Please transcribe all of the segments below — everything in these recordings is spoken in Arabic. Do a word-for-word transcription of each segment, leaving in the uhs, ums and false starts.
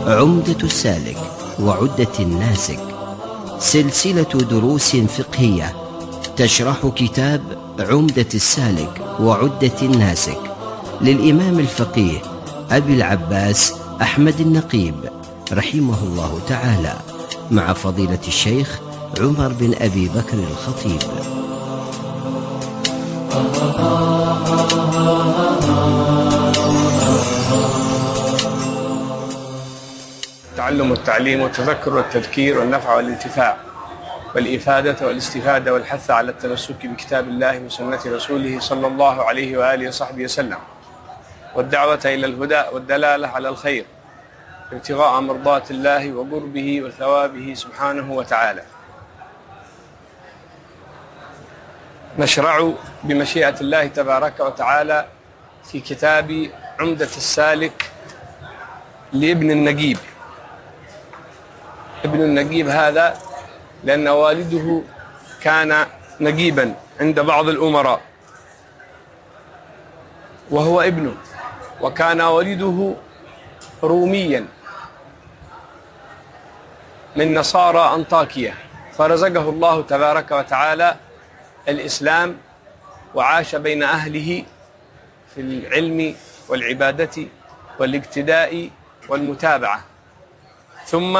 عمدة السالك وعدة الناسك، سلسلة دروس فقهية تشرح كتاب عمدة السالك وعدة الناسك للإمام الفقيه أبي العباس أحمد النقيب رحمه الله تعالى، مع فضيلة الشيخ عمر بن أبي بكر الخطيب. التعلم والتعليم والتذكر والتذكير والنفع والانتفاع والإفادة والاستفادة والحث على التمسك بكتاب الله وسنة رسوله صلى الله عليه وآله وصحبه وسلم، والدعوة إلى الهدى والدلالة على الخير، ابتغاء مرضات الله وقربه وثوابه سبحانه وتعالى. نشرع بمشيئة الله تبارك وتعالى في كتاب عمدة السالك لابن النقيب. ابن النقيب هذا لأن والده كان نقيبا عند بعض الأمراء وهو ابنه، وكان والده روميا من نصارى أنطاكية، فرزقه الله تبارك وتعالى الإسلام وعاش بين أهله في العلم والعبادة والاقتداء والمتابعة. ثم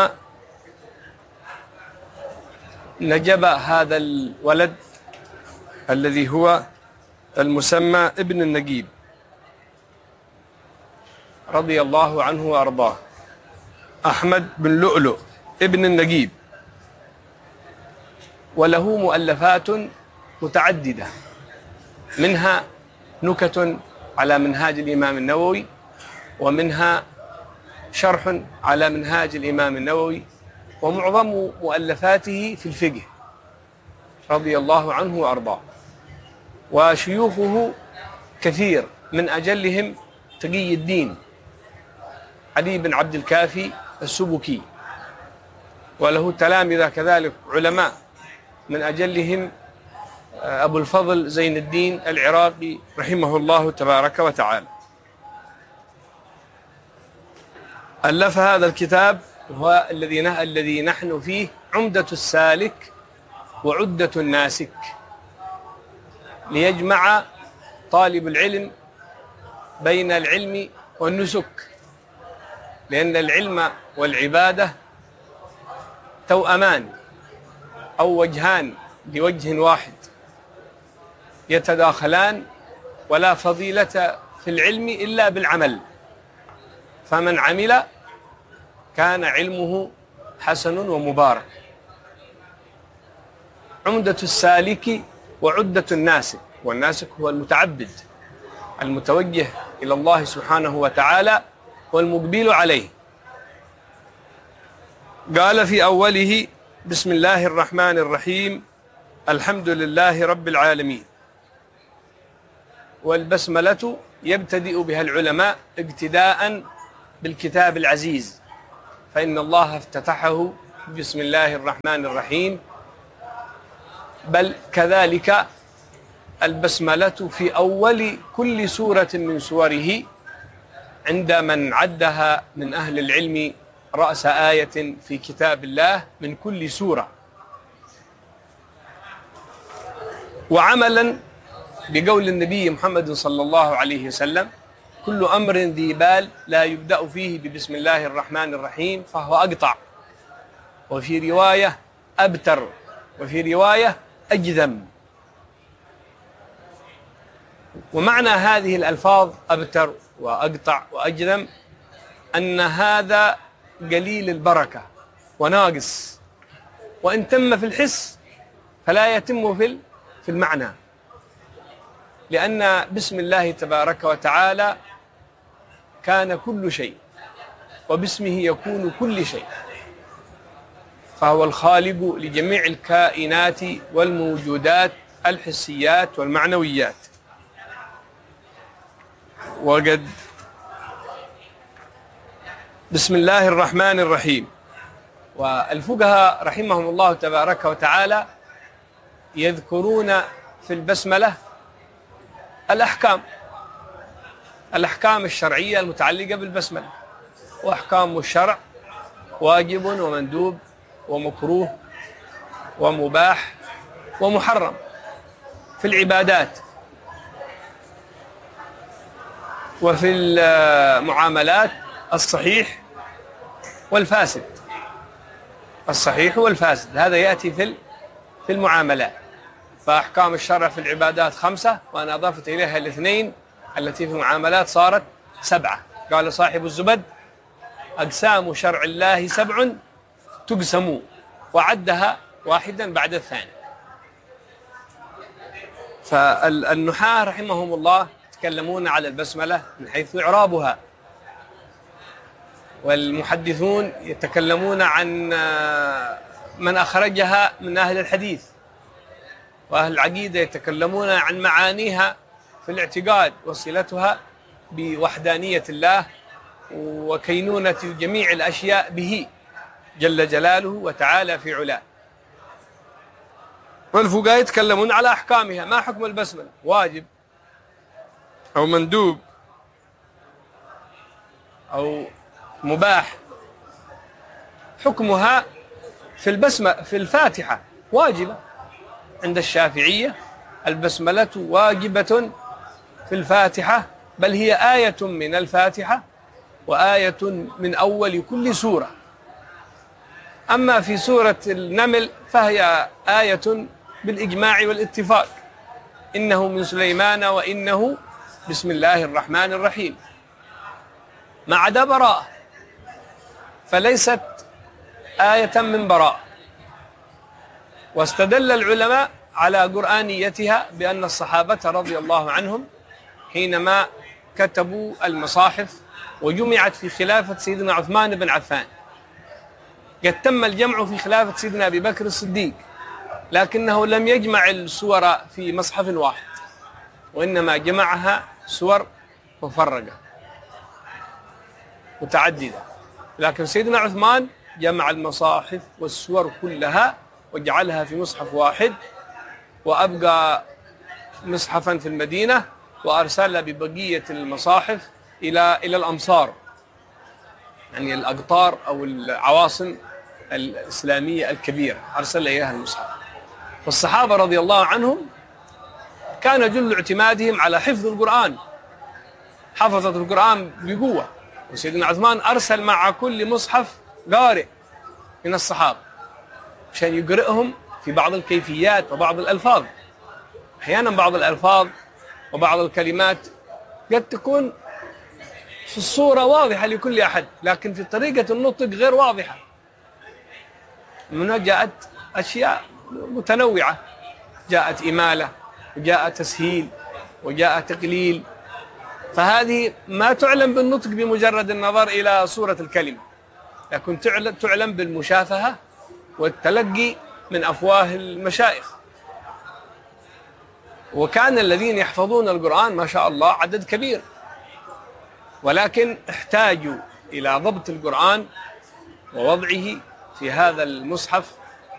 نجب هذا الولد الذي هو المسمى ابن النقيب رضي الله عنه وأرضاه، أحمد بن لؤلؤ ابن النقيب، وله مؤلفات متعددة، منها نكت على منهاج الإمام النووي، ومنها شرح على منهاج الإمام النووي، ومعظم مؤلفاته في الفقه رضي الله عنه وأرضاه. وشيوخه كثير، من أجلهم تقي الدين علي بن عبد الكافي السبكي، وله تلامذة كذلك علماء، من أجلهم أبو الفضل زين الدين العراقي رحمه الله تبارك وتعالى. ألف هذا الكتاب هو الذي الذي نحن فيه، عمدة السالك وعدة الناسك، ليجمع طالب العلم بين العلم والنسك، لأن العلم والعبادة توأمان أو وجهان لوجه واحد يتداخلان، ولا فضيلة في العلم إلا بالعمل، فمن عمل كان علمه حسن ومبارك. عمدة السالك وعدة الناسك، والناسك هو المتعبد المتوجه إلى الله سبحانه وتعالى والمقبل عليه. قال في أوله: بسم الله الرحمن الرحيم، الحمد لله رب العالمين. والبسملة يبتدئ بها العلماء ابتداء بالكتاب العزيز، فإن الله افتتحه بسم الله الرحمن الرحيم، بل كذلك البسملة في أول كل سورة من سوره، عند من عدها من أهل العلم رأس آية في كتاب الله من كل سورة. وعملا بقول النبي محمد صلى الله عليه وسلم: كل أمر ذي بال لا يبدأ فيه ببسم الله الرحمن الرحيم فهو أقطع، وفي رواية أبتر، وفي رواية أجذم. ومعنى هذه الألفاظ أبتر وأقطع وأجذم أن هذا قليل البركة وناقص، وإن تم في الحس فلا يتم في في المعنى، لأن بسم الله تبارك وتعالى كان كل شيء، وباسمه يكون كل شيء، فهو الخالق لجميع الكائنات والموجودات الحسيات والمعنويات. وقد بسم الله الرحمن الرحيم. والفقهاء رحمهم الله تبارك وتعالى يذكرون في البسملة الأحكام الأحكام الشرعية المتعلقة بالبسملة، وأحكام الشرع واجب ومندوب ومكروه ومباح ومحرم في العبادات. وفي المعاملات الصحيح والفاسد، الصحيح والفاسد هذا يأتي في في المعاملات. فأحكام الشرع في العبادات خمسة، وأنا أضافت إليها الاثنين التي في المعاملات صارت سبعة. قال صاحب الزبد: أقسام شرع الله سبع تقسم، وعدها واحدا بعد الثاني. فالنحاة رحمهم الله يتكلمون على البسملة من حيث إعرابها، والمحدثون يتكلمون عن من أخرجها من أهل الحديث، وأهل العقيدة يتكلمون عن معانيها في الاعتقاد وصلتها بوحدانية الله وكينونة جميع الأشياء به جل جلاله وتعالى في علاه. والفقهاء يتكلمون على أحكامها. ما حكم البسملة؟ واجب أو مندوب أو مباح؟ حكمها في البسمة في الفاتحة واجبة عند الشافعية. البسملة واجبة في الفاتحة، بل هي آية من الفاتحة وآية من أول كل سورة. أما في سورة النمل فهي آية بالإجماع والاتفاق: إنه من سليمان وإنه بسم الله الرحمن الرحيم، ما عدا براءة فليست آية من براءة. واستدل العلماء على قرآنيتها بأن الصحابة رضي الله عنهم حينما كتبوا المصاحف وجمعت في خلافة سيدنا عثمان بن عفان، قد تم الجمع في خلافة سيدنا أبي بكر الصديق، لكنه لم يجمع السور في مصحف واحد، وإنما جمعها سور مفرقة متعددة. لكن سيدنا عثمان جمع المصاحف والسور كلها وجعلها في مصحف واحد، وأبقى مصحفا في المدينة، وأرسل ببقية المصاحف إلى إلى الأمصار، يعني الأقطار أو العواصم الإسلامية الكبيرة، أرسل إليها المصحف. والصحابة رضي الله عنهم كان جل اعتمادهم على حفظ القرآن، حفظت القرآن بقوة. وسيدنا عثمان أرسل مع كل مصحف قارئ من الصحابة عشان يقرئهم في بعض الكيفيات وبعض الألفاظ. أحيانا بعض الألفاظ وبعض الكلمات قد تكون في الصورة واضحة لكل أحد، لكن في طريقة النطق غير واضحة. منها جاءت أشياء متنوعة، جاءت إمالة وجاء تسهيل وجاء تقليل، فهذه ما تعلم بالنطق بمجرد النظر إلى صورة الكلمة، لكن تعلم بالمشافهة والتلقي من أفواه المشايخ. وكان الذين يحفظون القرآن ما شاء الله عدد كبير، ولكن احتاجوا إلى ضبط القرآن ووضعه في هذا المصحف